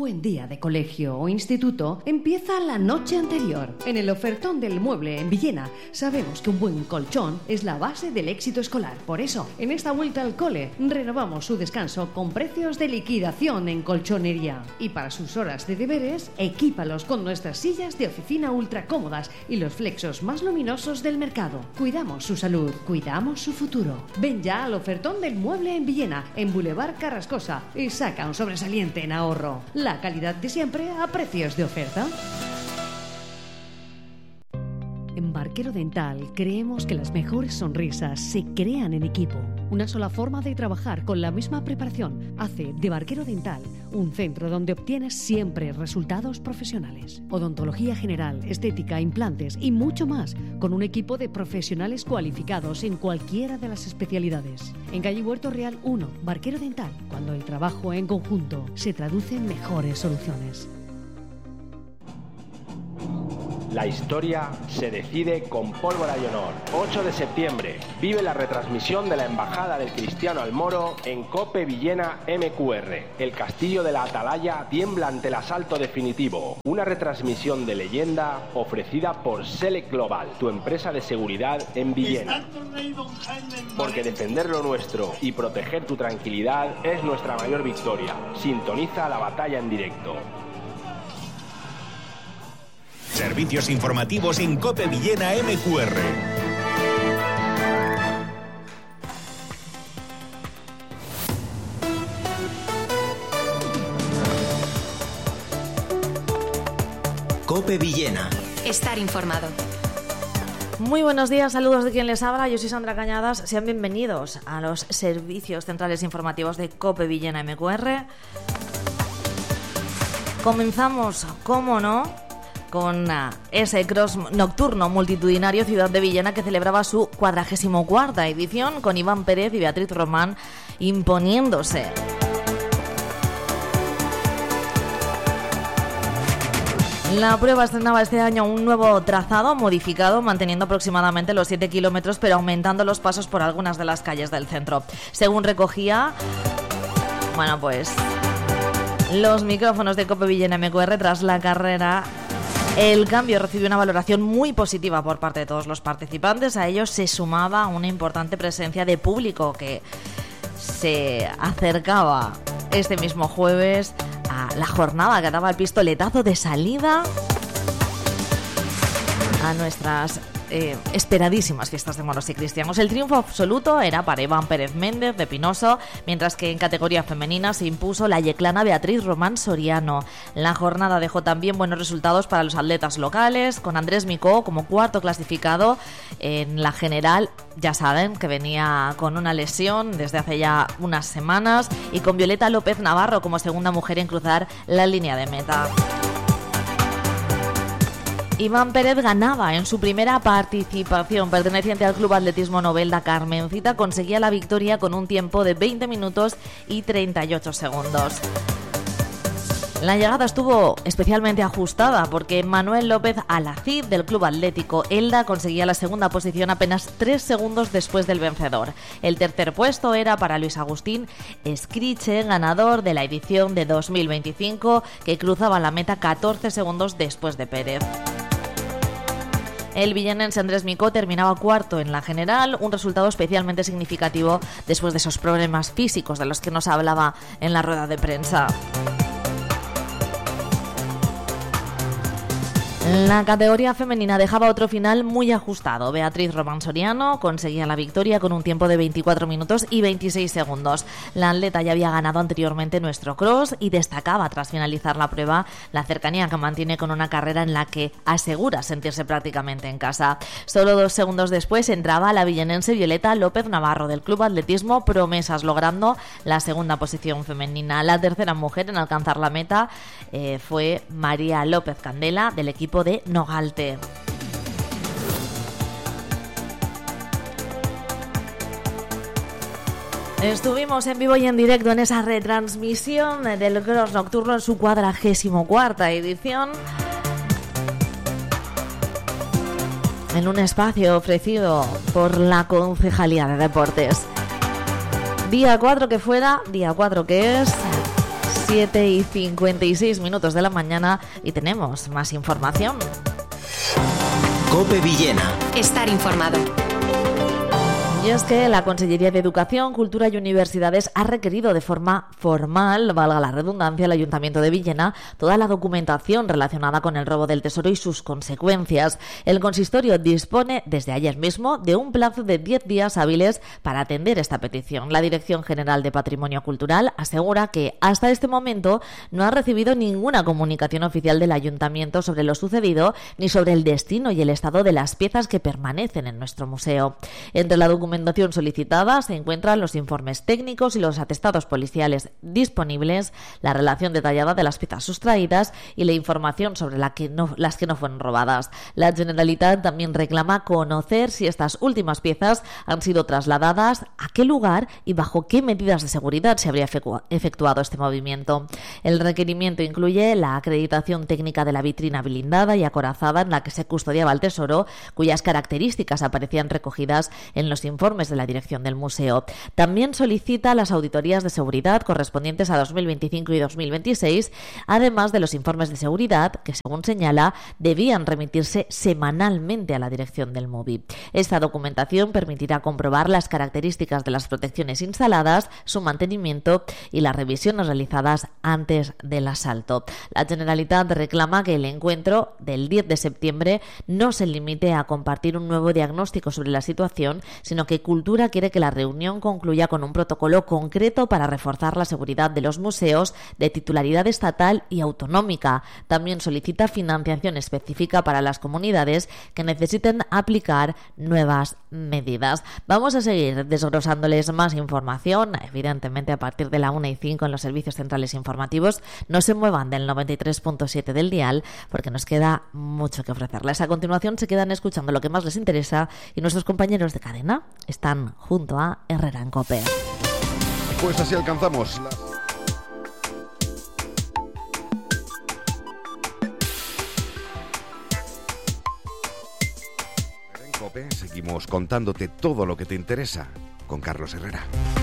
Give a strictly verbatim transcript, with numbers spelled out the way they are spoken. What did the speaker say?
buen día de colegio o instituto empieza la noche anterior. En el ofertón del mueble en Villena sabemos que un buen colchón es la base del éxito escolar. Por eso, en esta vuelta al cole, renovamos su descanso con precios de liquidación en colchonería. Y para sus horas de deberes, equípalos con nuestras sillas de oficina ultra cómodas y los flexos más luminosos del mercado. Cuidamos su salud, cuidamos su futuro. Ven ya al ofertón del mueble en Villena, en Boulevard Carrascosa, y saca un sobresaliente en ahorro. La calidad de siempre a precios de oferta. En Barquero Dental creemos que las mejores sonrisas se crean en equipo. Una sola forma de trabajar con la misma preparación hace de Barquero Dental un centro donde obtienes siempre resultados profesionales. Odontología general, estética, implantes y mucho más, con un equipo de profesionales cualificados en cualquiera de las especialidades. En calle Huerto Real uno, Barquero Dental, cuando el trabajo en conjunto se traduce en mejores soluciones. La historia se decide con pólvora y honor. ocho de septiembre. Vive la retransmisión de la Embajada del Cristiano al Moro en COPE Villena M Q R. El castillo de la Atalaya tiembla ante el asalto definitivo. Una retransmisión de leyenda ofrecida por Select Global, tu empresa de seguridad en Villena. Porque defender lo nuestro y proteger tu tranquilidad es nuestra mayor victoria. Sintoniza la batalla en directo. Servicios informativos en COPE Villena M Q R. COPE Villena. Estar informado. Muy buenos días, saludos de quien les habla, yo soy Sandra Cañadas, sean bienvenidos a los servicios centrales informativos de COPE Villena M Q R. Comenzamos, cómo no, con uh, ese cross nocturno multitudinario Ciudad de Villena, que celebraba su cuadragésimo cuarta edición, con Iván Pérez y Beatriz Román imponiéndose. La prueba estrenaba este año un nuevo trazado modificado, manteniendo aproximadamente los siete kilómetros, pero aumentando los pasos por algunas de las calles del centro. Según recogía, bueno, pues los micrófonos de COPE Villena M Q R, tras la carrera, el cambio recibió una valoración muy positiva por parte de todos los participantes. A ellos se sumaba una importante presencia de público que se acercaba este mismo jueves a la jornada que daba el pistoletazo de salida a nuestras eh, esperadísimas fiestas de moros y cristianos. El triunfo absoluto era para Iván Pérez Méndez de Pinoso, mientras que en categoría femenina se impuso la yeclana Beatriz Román Soriano. La jornada dejó también buenos resultados para los atletas locales, con Andrés Micó como cuarto clasificado en la general. Ya saben que venía con una lesión desde hace ya unas semanas, y con Violeta López Navarro como segunda mujer en cruzar la línea de meta. Iván Pérez ganaba en su primera participación, perteneciente al Club Atletismo Novelda. Carmencita conseguía la victoria con un tiempo de veinte minutos y treinta y ocho segundos. La llegada estuvo especialmente ajustada porque Manuel López Alacid del Club Atlético Elda conseguía la segunda posición apenas tres segundos después del vencedor. El tercer puesto era para Luis Agustín Escriche, ganador de la edición de dos mil veinticinco, que cruzaba la meta catorce segundos después de Pérez. El villenense Andrés Micó terminaba cuarto en la general, un resultado especialmente significativo después de esos problemas físicos de los que nos hablaba en la rueda de prensa. La categoría femenina dejaba otro final muy ajustado. Beatriz Román Soriano conseguía la victoria con un tiempo de veinticuatro minutos y veintiséis segundos. La atleta ya había ganado anteriormente nuestro cross y destacaba tras finalizar la prueba la cercanía que mantiene con una carrera en la que asegura sentirse prácticamente en casa. Solo dos segundos después entraba la villenense Violeta López Navarro del Club Atletismo Promesas, logrando la segunda posición femenina. La tercera mujer en alcanzar la meta eh, fue María López Candela del equipo de Nogalte. Estuvimos en vivo y en directo en esa retransmisión del Cross Nocturno en su cuadragésimo cuarta edición, en un espacio ofrecido por la Concejalía de Deportes. Día cuatro que fuera, día cuatro que es, siete y cincuenta y seis minutos de la mañana y tenemos más información. COPE Villena. Estar informado. Y es que la Consellería de Educación, Cultura y Universidades ha requerido de forma formal, valga la redundancia, al Ayuntamiento de Villena toda la documentación relacionada con el robo del tesoro y sus consecuencias. El consistorio dispone desde ayer mismo de un plazo de diez días hábiles para atender esta petición. La Dirección General de Patrimonio Cultural asegura que hasta este momento no ha recibido ninguna comunicación oficial del Ayuntamiento sobre lo sucedido ni sobre el destino y el estado de las piezas que permanecen en nuestro museo. Entre la documentación solicitada se encuentran los informes técnicos y los atestados policiales disponibles, la relación detallada de las piezas sustraídas y la información sobre la que no, las que no fueron robadas. La Generalitat también reclama conocer si estas últimas piezas han sido trasladadas, a qué lugar y bajo qué medidas de seguridad se habría efectuado este movimiento. El requerimiento incluye la acreditación técnica de la vitrina blindada y acorazada en la que se custodiaba el tesoro, cuyas características aparecían recogidas en los informes informes de la dirección del museo. También solicita las auditorías de seguridad correspondientes a dos mil veinticinco y dos mil veintiséis, además de los informes de seguridad que, según señala, debían remitirse semanalmente a la dirección del M U B I. Esta documentación permitirá comprobar las características de las protecciones instaladas, su mantenimiento y las revisiones realizadas antes del asalto. La Generalitat reclama que el encuentro del diez de septiembre no se limite a compartir un nuevo diagnóstico sobre la situación, sino que Cultura quiere que la reunión concluya con un protocolo concreto para reforzar la seguridad de los museos de titularidad estatal y autonómica. También solicita financiación específica para las comunidades que necesiten aplicar nuevas medidas. Vamos a seguir desglosándoles más información, evidentemente a partir de la una y cinco en los servicios centrales informativos. No se muevan del noventa y tres punto siete del dial porque nos queda mucho que ofrecerles. A continuación se quedan escuchando lo que más les interesa y nuestros compañeros de cadena están junto a Herrera en COPE. Pues así alcanzamos la... En COPE seguimos contándote todo lo que te interesa con Carlos Herrera.